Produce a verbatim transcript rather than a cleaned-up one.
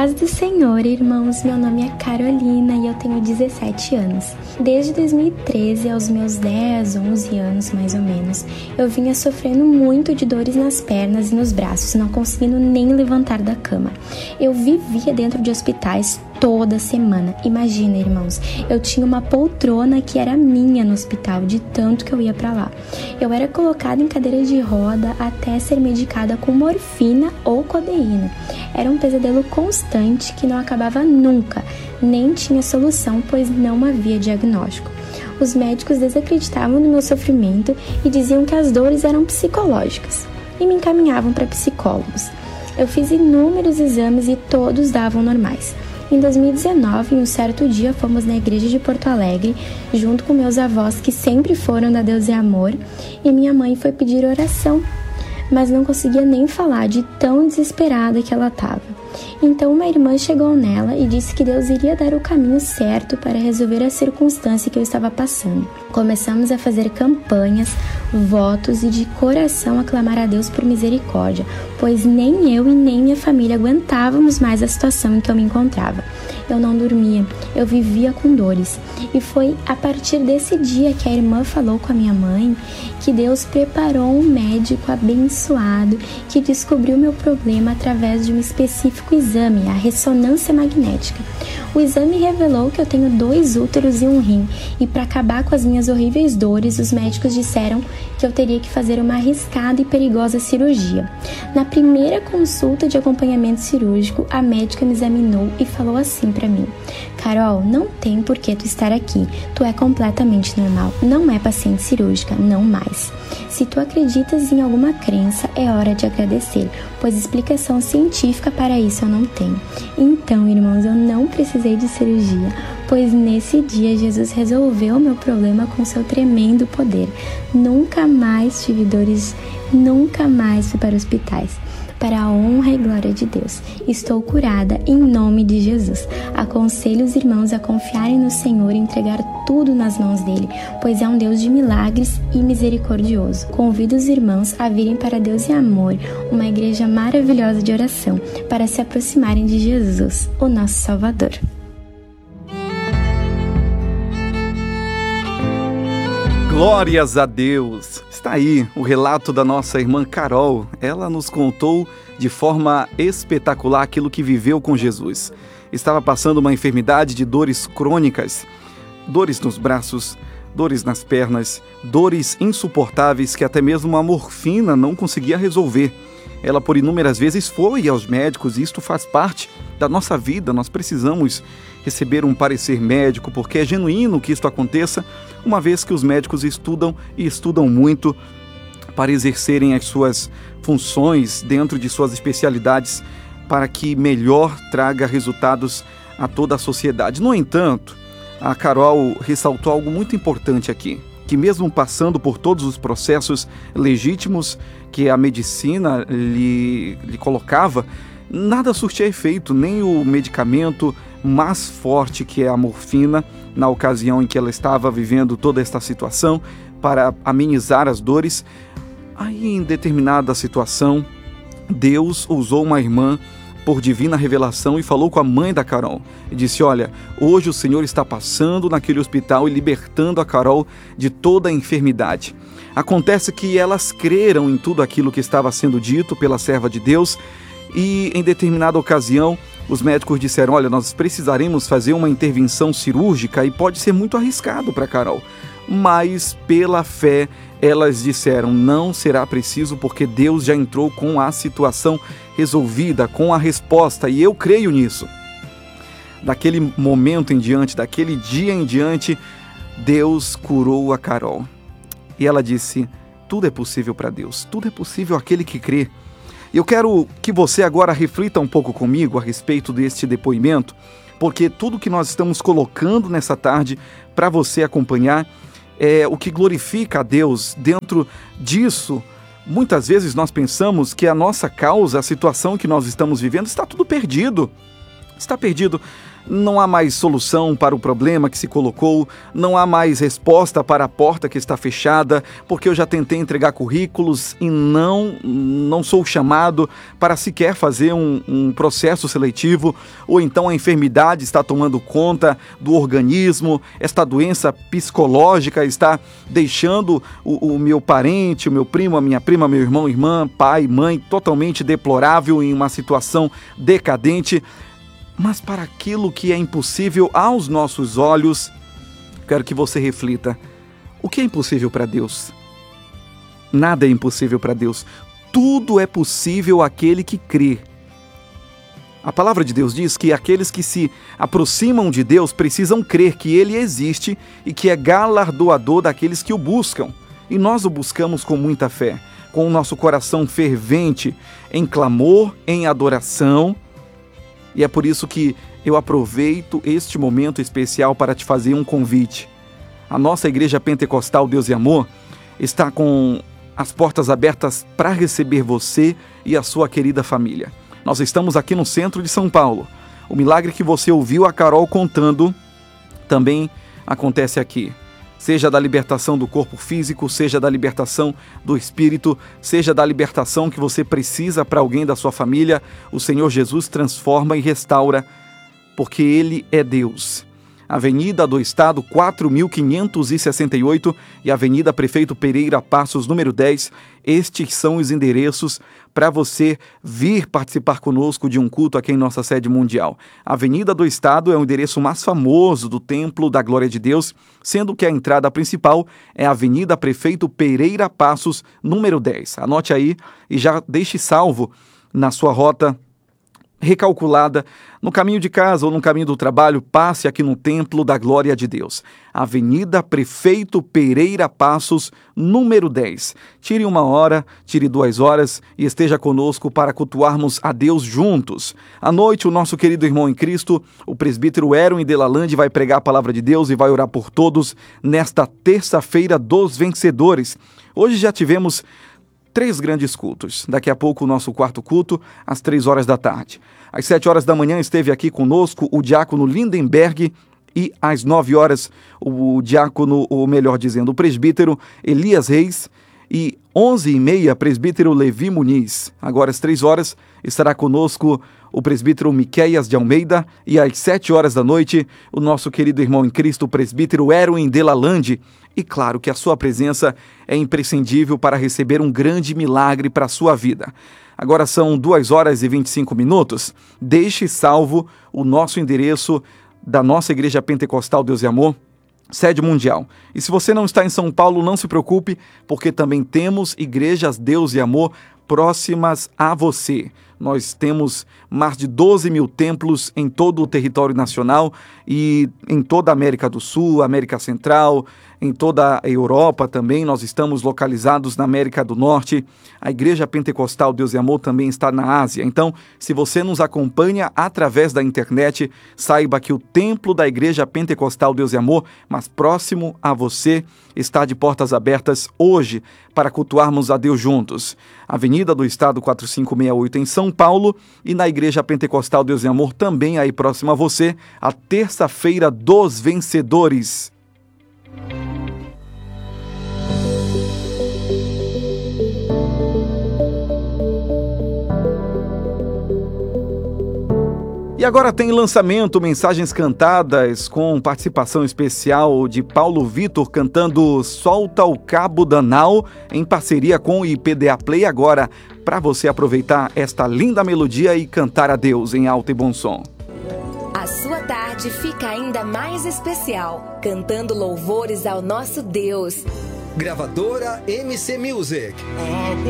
paz do Senhor, irmãos, meu nome é Carolina e eu tenho dezessete anos. Desde dois mil e treze, aos meus dez, onze anos mais ou menos, eu vinha sofrendo muito de dores nas pernas e nos braços, não conseguindo nem levantar da cama. Eu vivia dentro de hospitais toda semana. Imagina, irmãos, eu tinha uma poltrona que era minha no hospital, de tanto que eu ia pra lá. Eu era colocada em cadeira de roda até ser medicada com morfina ou codeína. Era um pesadelo constante que não acabava nunca, nem tinha solução, pois não havia diagnóstico. Os médicos desacreditavam no meu sofrimento e diziam que as dores eram psicológicas e me encaminhavam para psicólogos. Eu fiz inúmeros exames e todos davam normais. Em dois mil e dezenove, em um certo dia, fomos na igreja de Porto Alegre, junto com meus avós, que sempre foram da Deus e Amor, e minha mãe foi pedir oração, mas não conseguia nem falar de tão desesperada que ela estava. Então uma irmã chegou nela e disse que Deus iria dar o caminho certo para resolver a circunstância que eu estava passando. Começamos a fazer campanhas, votos e de coração a clamar a Deus por misericórdia, pois nem eu e nem minha família aguentávamos mais a situação em que eu me encontrava. Eu não dormia, eu vivia com dores. E foi a partir desse dia que a irmã falou com a minha mãe que Deus preparou um médico abençoado que descobriu meu problema através de um específico exame, a ressonância magnética. O exame revelou que eu tenho dois úteros e um rim, e para acabar com as minhas horríveis dores, os médicos disseram que eu teria que fazer uma arriscada e perigosa cirurgia. Na primeira consulta de acompanhamento cirúrgico, a médica me examinou e falou assim para mim: Carol, não tem por que tu estar aqui, tu é completamente normal, não é paciente cirúrgica, não mais. Se tu acreditas em alguma crença, é hora de agradecer, pois explicação científica para isso eu não tenho. Então, irmãos, eu não precisei de cirurgia, pois nesse dia Jesus resolveu o meu problema com seu tremendo poder. Nunca mais tive dores, nunca mais fui para hospitais. Para a honra e glória de Deus, estou curada em nome de Jesus. Aconselho os irmãos a confiarem no Senhor e entregar tudo nas mãos dele, pois é um Deus de milagres e misericordioso. Convido os irmãos a virem para Deus e Amor, uma igreja maravilhosa de oração, para se aproximarem de Jesus, o nosso Salvador. Glórias a Deus! Está aí o relato da nossa irmã Carol. Ela nos contou de forma espetacular aquilo que viveu com Jesus. Estava passando uma enfermidade de dores crônicas, dores nos braços, dores nas pernas, dores insuportáveis que até mesmo a morfina não conseguia resolver. Ela por inúmeras vezes foi aos médicos e isto faz parte da nossa vida. Nós precisamos receber um parecer médico porque é genuíno que isto aconteça, uma vez que os médicos estudam e estudam muito para exercerem as suas funções dentro de suas especialidades para que melhor traga resultados a toda a sociedade. No entanto, a Carol ressaltou algo muito importante aqui, que mesmo passando por todos os processos legítimos que a medicina lhe, lhe colocava, nada surtia efeito, nem o medicamento mais forte que é a morfina, na ocasião em que ela estava vivendo toda esta situação, para amenizar as dores. Aí, em determinada situação, Deus usou uma irmã por divina revelação e falou com a mãe da Carol. E disse: olha, hoje o Senhor está passando naquele hospital e libertando a Carol de toda a enfermidade. Acontece que elas creram em tudo aquilo que estava sendo dito pela serva de Deus e, em determinada ocasião, os médicos disseram: olha, nós precisaremos fazer uma intervenção cirúrgica e pode ser muito arriscado para a Carol. Mas, pela fé, elas disseram: não será preciso, porque Deus já entrou com a situação resolvida, com a resposta, e eu creio nisso. Daquele momento em diante, daquele dia em diante, Deus curou a Carol. E ela disse: tudo é possível para Deus, tudo é possível àquele que crê. Eu quero que você agora reflita um pouco comigo a respeito deste depoimento, porque tudo que nós estamos colocando nessa tarde para você acompanhar é o que glorifica a Deus. Dentro disso, muitas vezes nós pensamos que a nossa causa, a situação que nós estamos vivendo, está tudo perdido. Está perdido? Não há mais solução para o problema que se colocou, não há mais resposta para a porta que está fechada, porque eu já tentei entregar currículos e não, não sou chamado para sequer fazer um, um processo seletivo, ou então a enfermidade está tomando conta do organismo, esta doença psicológica está deixando o, o meu parente, o meu primo, a minha prima, meu irmão, irmã, pai, mãe, totalmente deplorável, em uma situação decadente. Mas para aquilo que é impossível aos nossos olhos, quero que você reflita. O que é impossível para Deus? Nada é impossível para Deus. Tudo é possível àquele que crê. A palavra de Deus diz que aqueles que se aproximam de Deus precisam crer que Ele existe e que é galardoador daqueles que o buscam. E nós o buscamos com muita fé, com o nosso coração fervente, em clamor, em adoração. E é por isso que eu aproveito este momento especial para te fazer um convite. A nossa Igreja Pentecostal Deus e Amor está com as portas abertas para receber você e a sua querida família. Nós estamos aqui no centro de São Paulo. O milagre que você ouviu a Carol contando também acontece aqui. Seja da libertação do corpo físico, seja da libertação do espírito, seja da libertação que você precisa para alguém da sua família, o Senhor Jesus transforma e restaura, porque Ele é Deus. Avenida do Estado quatro mil quinhentos e sessenta e oito e Avenida Prefeito Pereira Passos, número dez. Estes são os endereços para você vir participar conosco de um culto aqui em nossa sede mundial. A Avenida do Estado é o endereço mais famoso do Templo da Glória de Deus, sendo que a entrada principal é a Avenida Prefeito Pereira Passos, número dez. Anote aí e já deixe salvo na sua rota recalculada, no caminho de casa ou no caminho do trabalho, passe aqui no Templo da Glória de Deus. Avenida Prefeito Pereira Passos, número dez. Tire uma hora, tire duas horas e esteja conosco para cultuarmos a Deus juntos. À noite, o nosso querido irmão em Cristo, o presbítero Erwin Delalande, vai pregar a palavra de Deus e vai orar por todos nesta terça-feira dos vencedores. Hoje já tivemos três grandes cultos. Daqui a pouco o nosso quarto culto, às três horas da tarde. Às sete horas da manhã esteve aqui conosco o diácono Lindenberg e às nove horas o diácono, ou melhor dizendo, o presbítero Elias Reis e onze e meia, presbítero Levi Muniz. Agora às três horas estará conosco o presbítero Miqueias de Almeida e às sete horas da noite o nosso querido irmão em Cristo, o presbítero Erwin Delalande. E claro que a sua presença é imprescindível para receber um grande milagre para a sua vida. Agora são duas horas e vinte e cinco minutos. Deixe salvo o nosso endereço da nossa Igreja Pentecostal Deus e Amor, sede mundial. E se você não está em São Paulo, não se preocupe, porque também temos igrejas Deus e Amor próximas a você. Nós temos mais de doze mil templos em todo o território nacional e em toda a América do Sul, América Central, em toda a Europa também. Nós estamos localizados na América do Norte. A Igreja Pentecostal Deus e Amor também está na Ásia. Então, se você nos acompanha através da internet, saiba que o templo da Igreja Pentecostal Deus e Amor, mais próximo a você, está de portas abertas hoje para cultuarmos a Deus juntos. Avenida do Estado quatro mil quinhentos e sessenta e oito em São Paulo e na Igreja Pentecostal Deus e Amor também aí próximo a você, a terça-feira dos vencedores. E agora tem lançamento, mensagens cantadas com participação especial de Paulo Vitor cantando Solta o Cabo Danal em parceria com o I P D A Play. Agora, para você aproveitar esta linda melodia e cantar a Deus em alto e bom som. A sua tarde fica ainda mais especial, cantando louvores ao nosso Deus. Gravadora M C Music.